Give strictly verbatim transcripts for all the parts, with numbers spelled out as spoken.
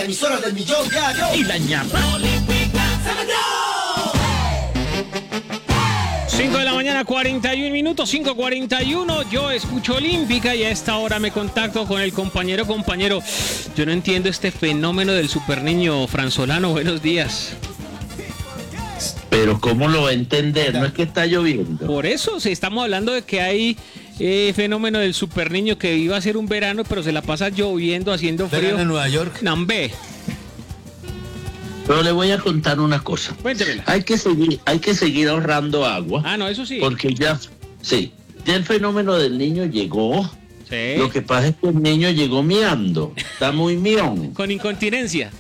la emisora del millón diario. Y la ñapa. Olímpica se metió. cinco de la mañana, cuarenta y un minutos, cinco cuarenta y uno. Yo escucho Olímpica y a esta hora me contacto con el compañero, compañero. Yo no entiendo este fenómeno del superniño Franzolano. Buenos días. Pero ¿cómo lo va a entender? No es que está lloviendo. Por eso, si estamos hablando de que hay eh, fenómeno del superniño que iba a ser un verano, pero se la pasa lloviendo, haciendo frío. ¿Verano en Nueva York? Nambé. Pero le voy a contar una cosa. Cuéntemela. Hay que seguir, hay que seguir ahorrando agua. Ah, no, eso sí. Porque ya, sí, ya el fenómeno del niño llegó. Sí. Lo que pasa es que el niño llegó miando. Está muy mión. Con incontinencia.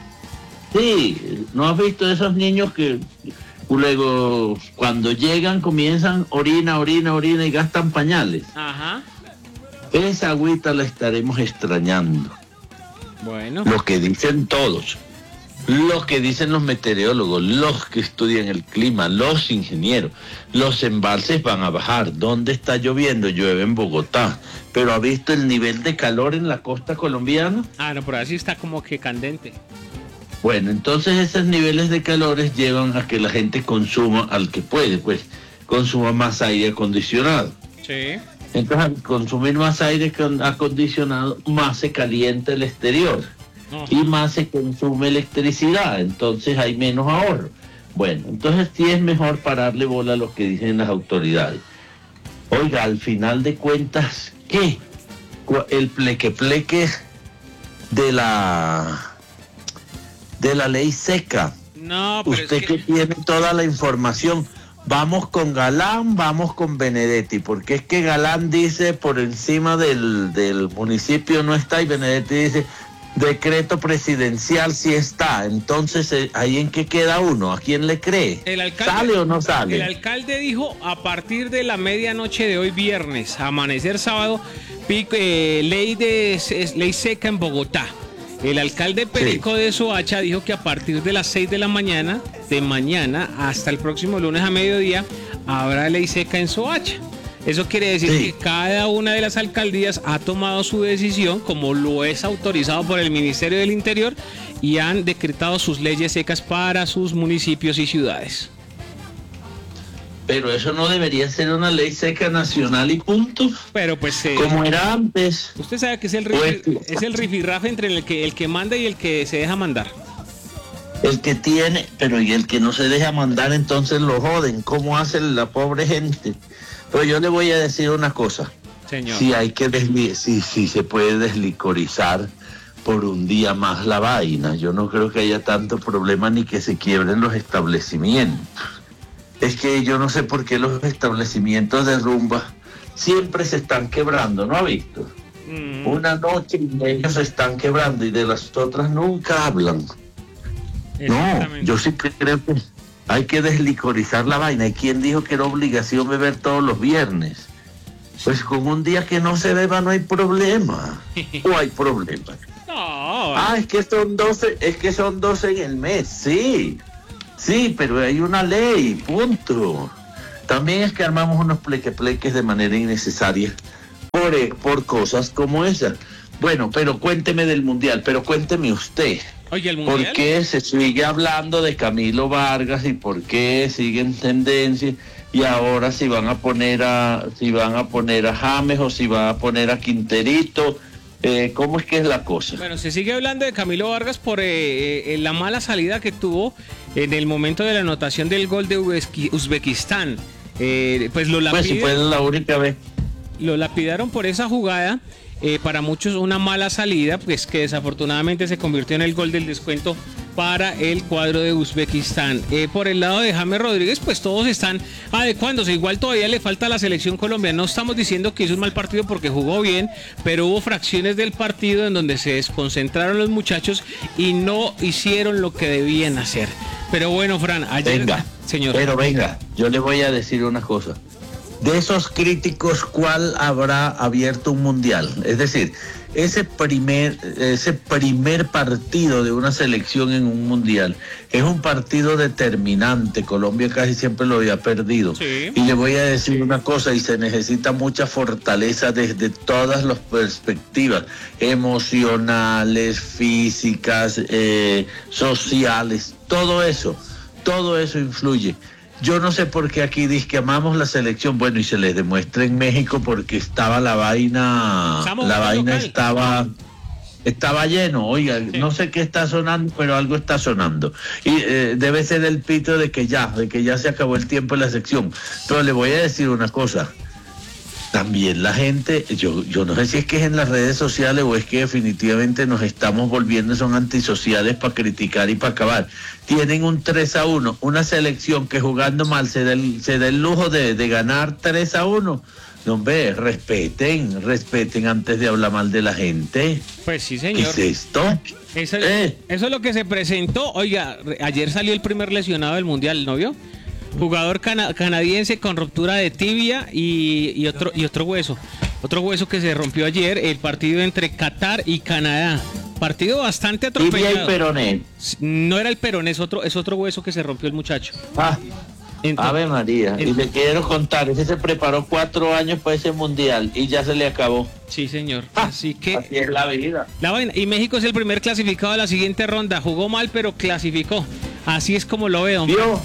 Sí, ¿no has visto esos niños que luego cuando llegan comienzan orina, orina, orina y gastan pañales? Ajá. Esa agüita la estaremos extrañando. Bueno. Lo que dicen todos. Los que dicen los meteorólogos, los que estudian el clima, los ingenieros, los embalses van a bajar. ¿Dónde está lloviendo? Llueve en Bogotá. ¿Pero ha visto el nivel de calor en la costa colombiana? Ah, no, por así está como que candente. Bueno, entonces esos niveles de calores llevan a que la gente consuma, al que puede, pues, consuma más aire acondicionado. Sí. Entonces, al consumir más aire acondicionado, más se calienta el exterior. Oh. Y más se consume electricidad, entonces hay menos ahorro. Bueno, entonces sí es mejor pararle bola a lo que dicen las autoridades. Oiga, al final de cuentas, ¿qué? El pleque pleque de la de la ley seca. No, pero Usted es que... que... tiene toda la información. Vamos con Galán, vamos con Benedetti, porque es que Galán dice por encima del, del municipio no está y Benedetti dice decreto presidencial sí está. Entonces, eh, ¿ahí en qué queda uno? ¿A quién le cree? El alcalde, ¿Sale o no sale? El alcalde dijo a partir de la medianoche de hoy viernes, amanecer sábado, pico, eh, ley, de, es, ley seca en Bogotá. El alcalde Perico sí. de Soacha dijo que a partir de las seis de la mañana, de mañana hasta el próximo lunes a mediodía, habrá ley seca en Soacha. Eso quiere decir sí. que cada una de las alcaldías ha tomado su decisión, como lo es autorizado por el Ministerio del Interior, y han decretado sus leyes secas para sus municipios y ciudades. Pero eso no debería ser una ley seca nacional y punto. Pero pues... Eh, como era antes. Usted sabe que es el, rifi, pues, es el rifirrafe entre el que, el que manda y el que se deja mandar. El que tiene, pero y el que no se deja mandar, entonces lo joden. ¿Cómo hace la pobre gente? Pero yo le voy a decir una cosa. Señor. Si hay que desli si, si se puede deslicorizar por un día más la vaina, yo no creo que haya tanto problema ni que se quiebren los establecimientos. Es que yo no sé por qué los establecimientos de rumba siempre se están quebrando, ¿no ha visto? Mm. Una noche ellos se están quebrando y de las otras nunca hablan. No, yo sí creo que hay que deslicorizar la vaina. ¿Y quién dijo que era obligación beber todos los viernes? Pues con un día que no se beba no hay problema. ¿O hay problema? No. Ah, es que son doce, es que son doce en el mes, sí. Sí, pero hay una ley, punto. También es que armamos unos pleque-pleques de manera innecesaria por, por cosas como esa. Bueno, pero cuénteme del Mundial, pero cuénteme usted. Oye, ¿el Mundial? ¿Por qué se sigue hablando de Camilo Vargas y por qué siguen tendencias? Y ahora si van a poner a si van a poner a James o si van a poner a Quinterito, eh, ¿cómo es que es la cosa? Bueno, se sigue hablando de Camilo Vargas por eh, eh, la mala salida que tuvo en el momento de la anotación del gol de Uzbekistán. Eh, pues lo Pues si fue la única vez. Lo lapidaron por esa jugada. Eh, para muchos una mala salida, pues que desafortunadamente se convirtió en el gol del descuento para el cuadro de Uzbekistán. Eh, por el lado de James Rodríguez, pues todos están adecuándose. Igual todavía le falta a la selección colombiana. No estamos diciendo que hizo un mal partido porque jugó bien, pero hubo fracciones del partido en donde se desconcentraron los muchachos y no hicieron lo que debían hacer. Pero bueno, Fran, ayer... Venga, señor. Pero venga, yo le voy a decir una cosa. De esos críticos, ¿cuál habrá abierto un mundial? Es decir, ese primer, ese primer partido de una selección en un mundial es un partido determinante. Colombia casi siempre lo había perdido. Sí. Y le voy a decir una cosa, y se necesita mucha fortaleza desde todas las perspectivas, emocionales, físicas, eh, sociales, todo eso, todo eso influye. Yo no sé por qué aquí dice que amamos la selección, bueno, y se les demuestra en México porque estaba la vaina, Estamos la vaina local. estaba, estaba lleno, oiga, Sí. no sé qué está sonando, pero algo está sonando. Y eh, debe ser el pito de que ya, de que ya se acabó el tiempo en la sección. Pero le voy a decir una cosa. También la gente, yo, yo no sé si es que es en las redes sociales o es que definitivamente nos estamos volviendo, son antisociales para criticar y para acabar. Tienen un tres a uno, una selección que jugando mal se da el, se da el lujo de, de ganar tres a uno. No, hombre, respeten, respeten antes de hablar mal de la gente. Pues sí, ¿Qué señor. es esto? Eso, Eh. eso es lo que se presentó. Oiga, re- ayer salió el primer lesionado del Mundial, ¿no vio? Jugador cana- canadiense con ruptura de tibia y, y otro y otro hueso. Otro hueso que se rompió ayer, el partido entre Qatar y Canadá. Partido bastante Tibia y atropellado. peroné. No era el peroné, es otro, es otro hueso que se rompió el muchacho. Ah, Entonces- Ave María. Y Ent- le quiero contar, ese se preparó cuatro años para ese mundial y ya se le acabó. Sí, señor. Ah, Así que Así es la vida. la vaina. Y México es el primer clasificado de la siguiente ronda. Jugó mal, pero clasificó. Así es como lo veo. ¿Vio?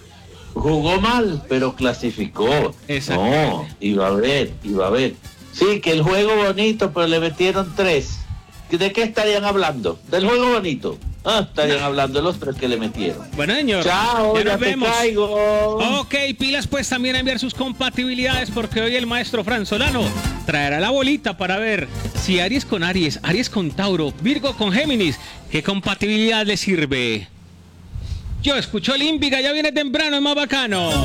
Jugó mal, pero clasificó. Exacto. No, iba a ver, iba a ver. Sí, que el juego bonito, pero le metieron tres. ¿De qué estarían hablando? ¿Del juego bonito? Ah, estarían hablando de los tres que le metieron. Bueno, señor. Chao, ya ya, nos te vemos. caigo. Ok, pilas pues también a enviar sus compatibilidades porque hoy el maestro Fran Solano traerá la bolita para ver si Aries con Aries, Aries con Tauro, Virgo con Géminis, ¿qué compatibilidad le sirve? Yo escucho el Índiga, ya viene temprano, es más bacano.